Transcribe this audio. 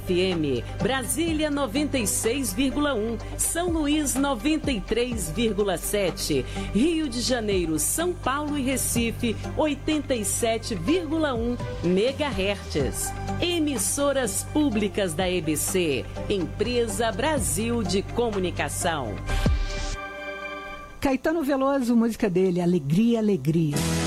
FM, Brasília 96,1, São Luís 93,7, Rio de Janeiro, São Paulo e Recife 87,1 MHz. Emissoras públicas da EBC, Empresa Brasil de Comunicação. Caetano Veloso, música dele, Alegria, Alegria.